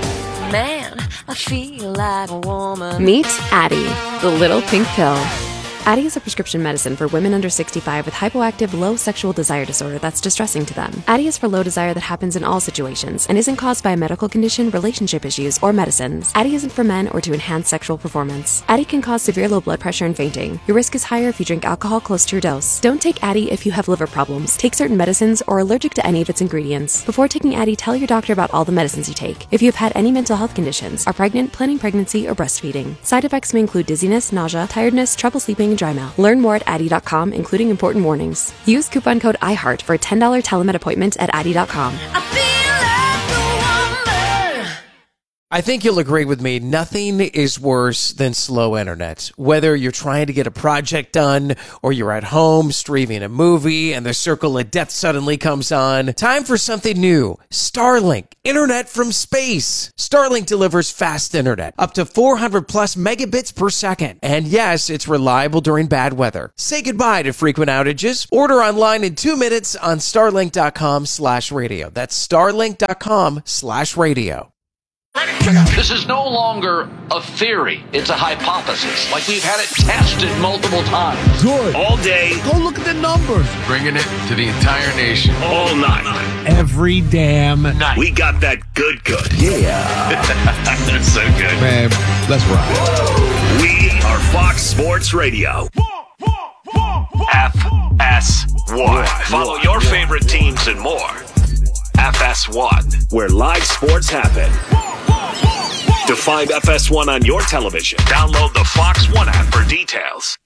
Man, I feel like a woman. Meet Addyi, the little pink pill. Addyi is a prescription medicine for women under 65 with hypoactive low sexual desire disorder that's distressing to them. Addyi is for low desire that happens in all situations and isn't caused by a medical condition, relationship issues, or medicines. Addyi isn't for men or to enhance sexual performance. Addyi can cause severe low blood pressure and fainting. Your risk is higher if you drink alcohol close to your dose. Don't take Addyi if you have liver problems, take certain medicines, or are allergic to any of its ingredients. Before taking Addyi, tell your doctor about all the medicines you take. If you have had any mental health conditions, are pregnant, planning pregnancy, or breastfeeding. Side effects may include dizziness, nausea, tiredness, trouble sleeping, and dry mouth. Learn more at Addyi.com, including important warnings. Use coupon code IHEART for a $10 telemed appointment at Addyi.com. I think you'll agree with me. Nothing is worse than slow internet. Whether you're trying to get a project done or you're at home streaming a movie and the circle of death suddenly comes on, time for something new. Starlink, internet from space. Starlink delivers fast internet, up to 400 plus megabits per second. And yes, it's reliable during bad weather. Say goodbye to frequent outages. Order online in 2 minutes on starlink.com/radio. That's starlink.com/radio. This is no longer a theory. It's a hypothesis. Like we've had it tested multiple times. Good. All day. Go look at the numbers. Bringing it to the entire nation. All night. Every damn night. We got that good. Yeah. That's so good. Man, let's rock. We are Fox Sports Radio. FS1. Follow your favorite teams and more. FS1, where live sports happen. To find FS1 on your television, download the Fox One app for details.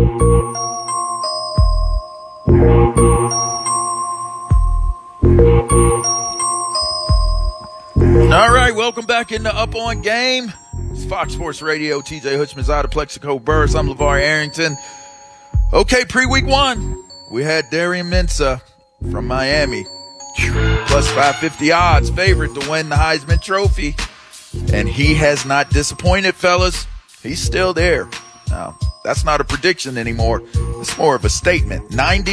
All right, welcome back into Up On Game. It's Fox Sports Radio. TJ Hutchman's Plexico Burris. I'm LeVar Arrington. Okay, pre-week 1, we had Darian Mensah from Miami. Plus 550 odds, favorite to win the Heisman Trophy. And he has not disappointed, fellas. He's still there. Now, that's not a prediction anymore. It's more of a statement.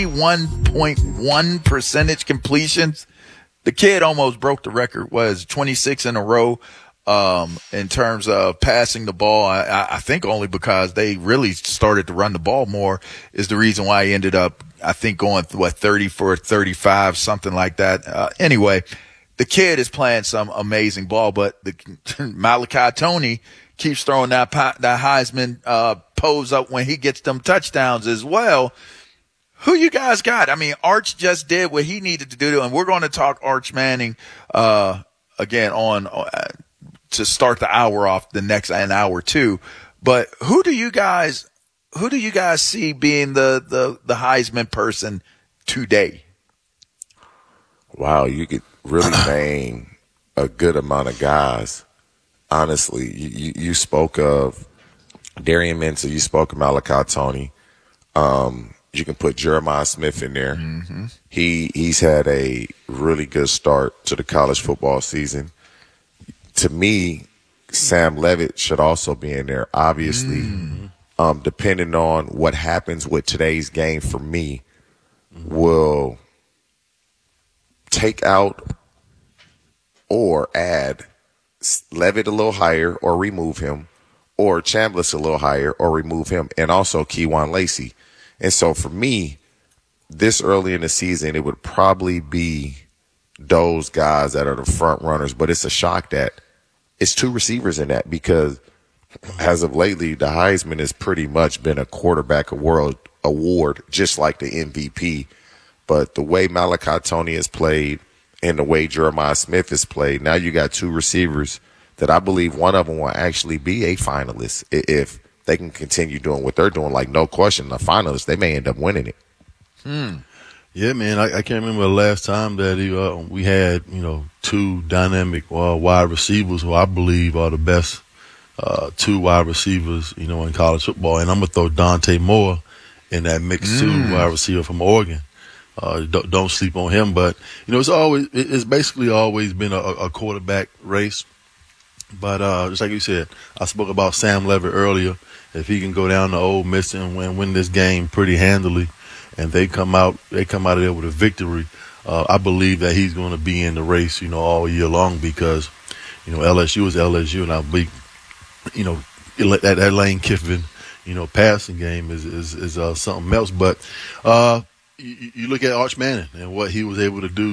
91.1 percentage completions. The kid almost broke the record, was 26 in a row in terms of passing the ball. I think only because they really started to run the ball more is the reason why he ended up, I think, going 30 for 35, something like that. Anyway, the kid is playing some amazing ball, but the Malachi Tony keeps throwing that Heisman pose up when he gets them touchdowns as well. Who you guys got? I mean, Arch just did what he needed to do, and we're going to talk Arch Manning again on to start the hour off, the next an hour too. But who do you guys see being the Heisman person today? Wow, you could really name a good amount of guys. Honestly, you spoke of Darian Mensah, you spoke of Malachi Tony. You can put Jeremiah Smith in there. Mm-hmm. He's had a really good start to the college football season. To me, Sam Levitt should also be in there. Obviously, depending on what happens with today's game for me, will take out or add Levitt a little higher or remove him, or Chambliss a little higher or remove him, and also Kewan Lacey. And so for me, this early in the season, it would probably be those guys that are the front runners. But it's a shock that it's two receivers in that, because as of lately, the Heisman has pretty much been a quarterback award, just like the MVP. But the way Malachi Tony has played and the way Jeremiah Smith has played, now you got two receivers that I believe one of them will actually be a finalist if they can continue doing what they're doing. Like, no question, the finalists, they may end up winning it. Yeah, man, I can't remember the last time that we had, two dynamic wide receivers who I believe are the best two wide receivers, in college football. And I'm going to throw Dante Moore in that mix too, wide receiver from Oregon. Don't sleep on him. But, it's basically always been a quarterback race. But just like you said, I spoke about Sam Levitt earlier. If he can go down to Ole Miss and win this game pretty handily, and they come out of there with a victory, I believe that he's going to be in the race, all year long, because, LSU is LSU, and I believe, that Lane Kiffin, passing game is something else. But you look at Arch Manning and what he was able to do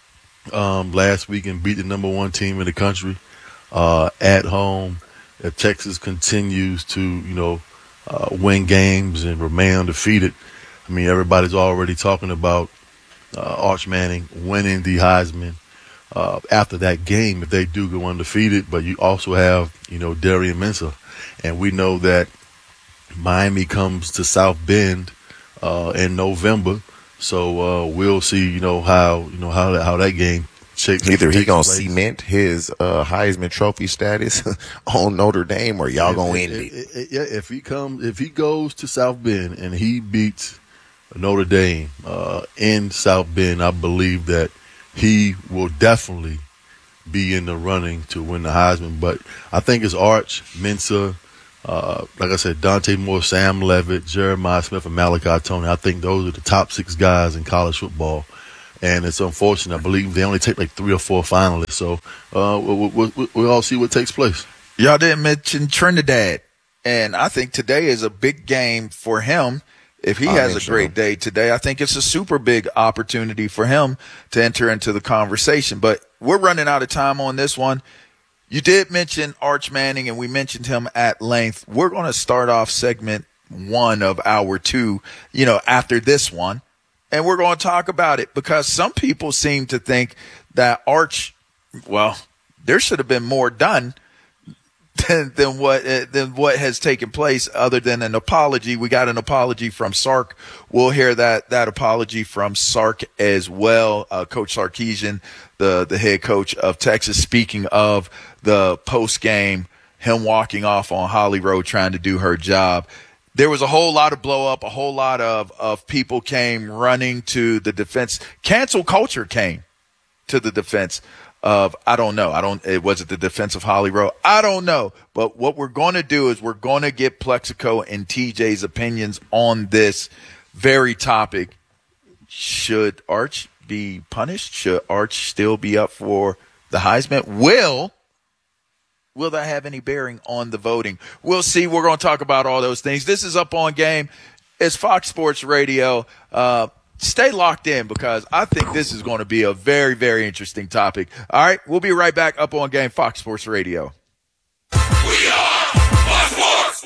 last week and beat the number one team in the country at home. If Texas continues to, win games and remain undefeated, I mean, everybody's already talking about Arch Manning winning the Heisman after that game if they do go undefeated. But you also have, Darian Mensah, and we know that Miami comes to South Bend in November, so we'll see, how that game Either he gonna cement his Heisman Trophy status on Notre Dame, or y'all gonna end it. Yeah, if he goes to South Bend and he beats Notre Dame in South Bend, I believe that he will definitely be in the running to win the Heisman. But I think it's Arch, Mensah, like I said, Dante Moore, Sam Levitt, Jeremiah Smith, and Malachi Tony. I think those are the top 6 guys in college football. And it's unfortunate. I believe they only take like 3 or 4 finalists. So we'll all see what takes place. Y'all didn't mention Trinidad. And I think today is a big game for him. If he has a great day today, I think it's a super big opportunity for him to enter into the conversation. But we're running out of time on this one. You did mention Arch Manning, and we mentioned him at length. We're going to start off segment 1 of hour 2, after this one. And we're going to talk about it because some people seem to think that Arch, there should have been more done than what has taken place other than an apology. We got an apology from Sark. We'll hear that apology from Sark as well. Coach Sarkisian, the head coach of Texas, speaking of the post game, him walking off on Holly Road trying to do her job. There was a whole lot of blow up, a whole lot of people came running to the defense. Cancel culture came to the defense of, was it the defense of Holly Rowe? I don't know. But what we're going to do is we're going to get Plexico and TJ's opinions on this very topic. Should Arch be punished? Should Arch still be up for the Heisman? Will that have any bearing on the voting? We'll see. We're going to talk about all those things. This is Up On Game. It's Fox Sports Radio. Stay locked in because I think this is going to be a very, very interesting topic. All right, we'll be right back. Up On Game, Fox Sports Radio. We are Fox Sports.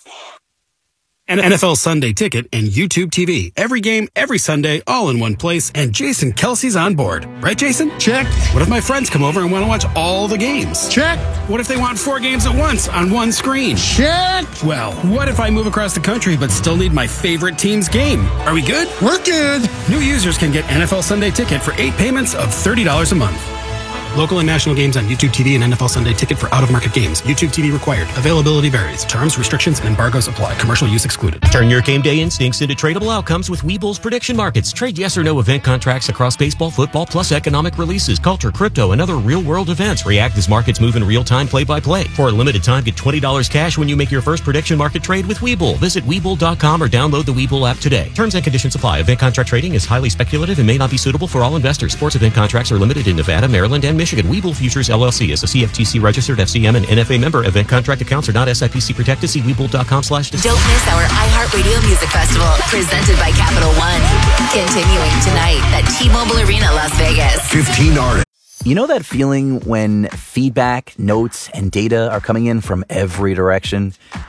An NFL Sunday Ticket and YouTube TV. Every game, every Sunday, all in one place. And Jason Kelsey's on board. Right, Jason? Check. What if my friends come over and want to watch all the games? Check. What if they want 4 games at once on one screen? Check. Well, what if I move across the country but still need my favorite team's game? Are we good? We're good. New users can get NFL Sunday Ticket for 8 payments of $30 a month. Local and national games on YouTube TV and NFL Sunday Ticket for out-of-market games. YouTube TV required. Availability varies. Terms, restrictions, and embargoes apply. Commercial use excluded. Turn your game day instincts into tradable outcomes with Webull's prediction markets. Trade yes or no event contracts across baseball, football, plus economic releases, culture, crypto, and other real-world events. React as markets move in real time, play-by-play. For a limited time, get $20 cash when you make your first prediction market trade with Webull. Visit Webull.com or download the Webull app today. Terms and conditions apply. Event contract trading is highly speculative and may not be suitable for all investors. Sports event contracts are limited in Nevada, Maryland, and Michigan. Webull Futures LLC is a CFTC registered FCM and NFA member. Event contract accounts are not SIPC protected. See Webull.com/. Don't miss our iHeartRadio Music Festival presented by Capital One. Continuing tonight at T-Mobile Arena, Las Vegas. 15 artists. You know that feeling when feedback, notes, and data are coming in from every direction?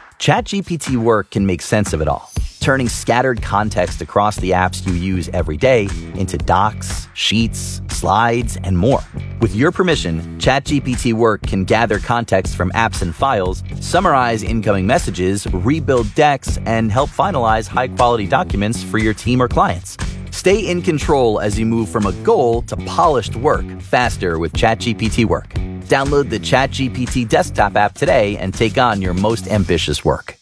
ChatGPT Work can make sense of it all, turning scattered context across the apps you use every day into docs, sheets, slides, and more. With your permission, ChatGPT Work can gather context from apps and files, summarize incoming messages, rebuild decks, and help finalize high-quality documents for your team or clients. Stay in control as you move from a goal to polished work faster with ChatGPT Work. Download the ChatGPT desktop app today and take on your most ambitious work.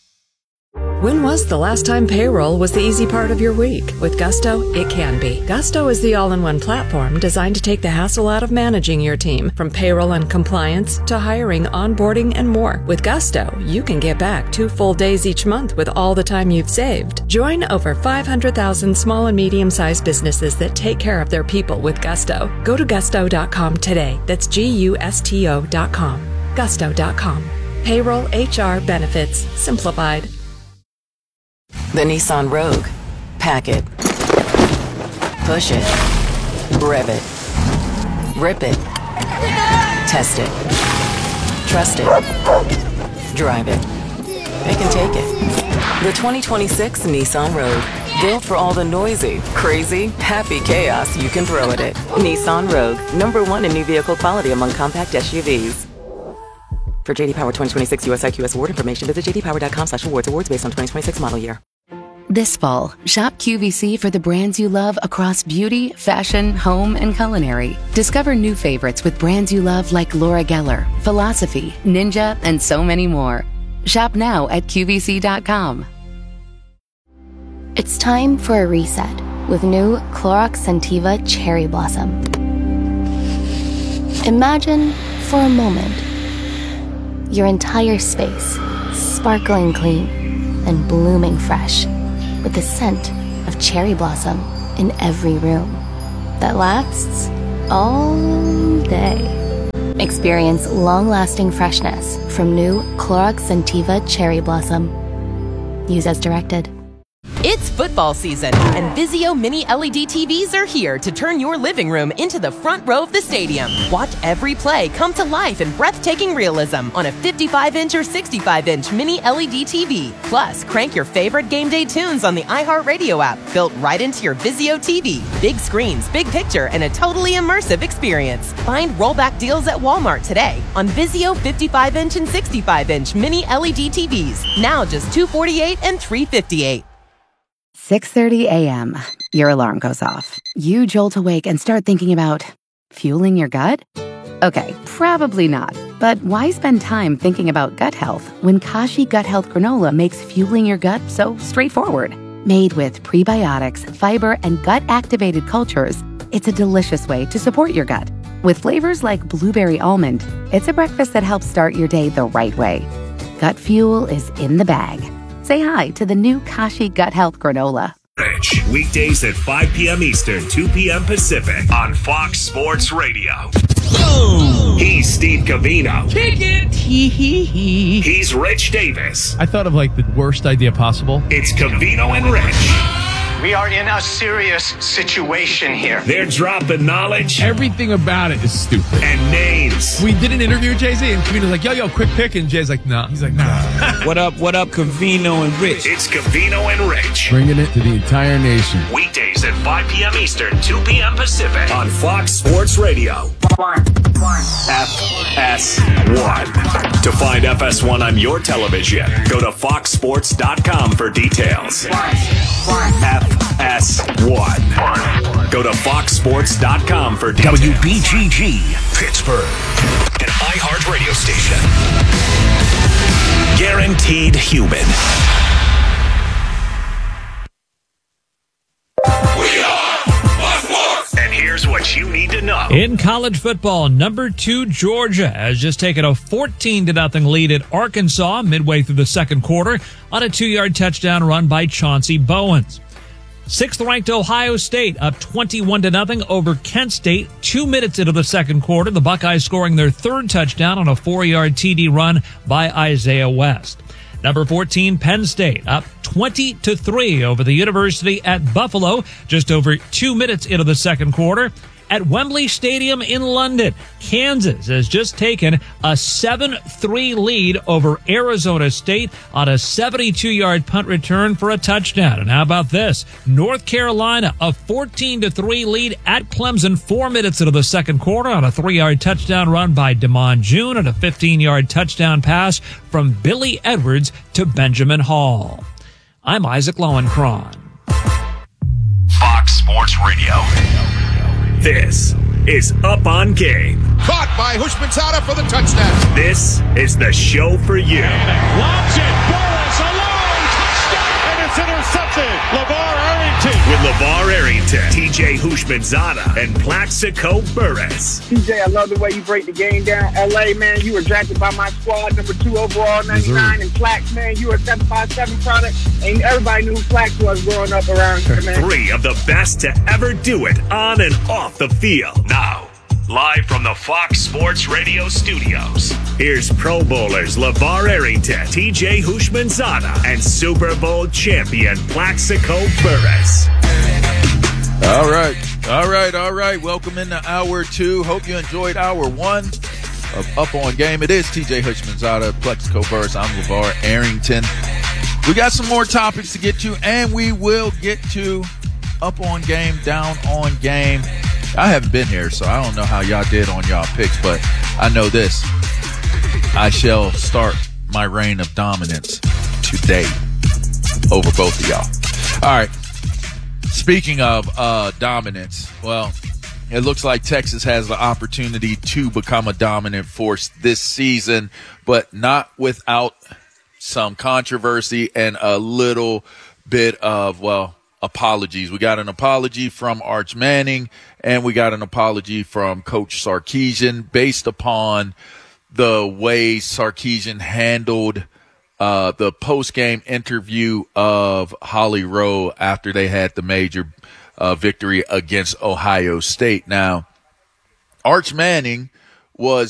When was the last time payroll was the easy part of your week? With Gusto, it can be. Gusto is the all-in-one platform designed to take the hassle out of managing your team, from payroll and compliance to hiring, onboarding, and more. With Gusto, you can get back 2 full days each month with all the time you've saved. Join over 500,000 small and medium-sized businesses that take care of their people with Gusto. Go to gusto.com today. That's GUSTO.com. Gusto.com. Payroll, HR, benefits, simplified. The Nissan Rogue. Pack it. Push it. Rev it. Rip it. Test it. Trust it. Drive it. They can take it. The 2026 Nissan Rogue. Built for all the noisy, crazy, happy chaos you can throw at it. Nissan Rogue. #1 in new vehicle quality among compact SUVs. For JD Power 2026 USIQS award information, visit jdpower.com/awards. Awards based on 2026 model year. This fall, shop QVC for the brands you love across beauty, fashion, home, and culinary. Discover new favorites with brands you love like Laura Geller, Philosophy, Ninja, and so many more. Shop now at QVC.com. It's time for a reset with new Clorox Scentiva Cherry Blossom. Imagine, for a moment, your entire space sparkling clean and blooming fresh, with the scent of cherry blossom in every room that lasts all day. Experience long-lasting freshness from new Clorox Scentiva Cherry Blossom. Use as directed. It's football season, and Vizio Mini LED TVs are here to turn your living room into the front row of the stadium. Watch every play come to life in breathtaking realism on a 55-inch or 65-inch Mini LED TV. Plus, crank your favorite game day tunes on the iHeartRadio app, built right into your Vizio TV. Big screens, big picture, and a totally immersive experience. Find rollback deals at Walmart today on Vizio 55-inch and 65-inch Mini LED TVs. Now just $248 and $358. 6:30 a.m. Your alarm goes off. You jolt awake and start thinking about fueling your gut? Okay, probably not. But why spend time thinking about gut health when Kashi Gut Health Granola makes fueling your gut so straightforward? Made with prebiotics, fiber, and gut-activated cultures, it's a delicious way to support your gut. With flavors like blueberry almond, it's a breakfast that helps start your day the right way. Gut fuel is in the bag. Say hi to the new Kashi Gut Health Granola. Rich, weekdays at 5 p.m. Eastern, 2 p.m. Pacific on Fox Sports Radio. Boom! He's Steve Covino. Kick it! Hee. He's Rich Davis. I thought of like the worst idea possible. It's Covino and Rich. We are in a serious situation here. They're dropping knowledge. Everything about it is stupid. And names. We did an interview with Jay-Z, and Covino's like, yo, quick pick. And Jay's like, nah. He's like, nah. What up, Covino and Rich? It's Covino and Rich. Bringing it to the entire nation. Weekdays at 5 p.m. Eastern, 2 p.m. Pacific on Fox Sports Radio. FS1. To find FS1 on your television, go to foxsports.com for details. FS1. Go to foxsports.com for details. WBGG, Pittsburgh. An iHeart radio station. Guaranteed human. And here's what you need to know. In college football, number 2 Georgia has just taken a 14-0 lead at Arkansas midway through the second quarter on a 2-yard touchdown run by Chauncey Bowens. 6th-ranked Ohio State up 21-0 over Kent State 2 minutes into the second quarter. The Buckeyes scoring their third touchdown on a 4-yard TD run by Isaiah West. Number 14, Penn State, up 20-3 over the University at Buffalo, just over 2 minutes into the second quarter. At Wembley Stadium in London, Kansas has just taken a 7-3 lead over Arizona State on a 72-yard punt return for a touchdown. And how about this? North Carolina, a 14-3 lead at Clemson 4 minutes into the second quarter on a 3-yard touchdown run by Damon June and a 15-yard touchdown pass from Billy Edwards to Benjamin Hall. I'm Isaac Lowenkron. Fox Sports Radio. This is Up on Game. Caught by Hushmanzada for the touchdown. This is the show for you. Lobs it. Boris alone. Touchdown. And it's intercepted. LeVar Arrington. With LeVar Arrington, TJ Hushmanzada, and Plaxico Burress. TJ, I love the way you break the game down. LA, man, you were drafted by my squad, number 2 overall, 99. And Plax, man, you were a 757 product. And everybody knew who Plax was growing up around here, man. 3 of the best to ever do it on and off the field. Now, live from the Fox Sports Radio studios, here's Pro Bowlers LeVar Arrington, TJ Hushmanzada, and Super Bowl champion Plaxico Burress. All right. Welcome into hour 2. Hope you enjoyed hour 1 of Up on Game. It is TJ Hushmanzada, Plaxico Burress. I'm LeVar Arrington. We got some more topics to get to, and we will get to Up on Game, Down on Game. I haven't been here, so I don't know how y'all did on y'all picks, but I know this. I shall start my reign of dominance today over both of y'all. All right. Speaking of dominance, well, it looks like Texas has the opportunity to become a dominant force this season, but not without some controversy and a little bit of, well, apologies. We got an apology from Arch Manning, and we got an apology from Coach Sarkisian based upon the way Sarkisian handled the post-game interview of Holly Rowe after they had the major victory against Ohio State. Now, Arch Manning was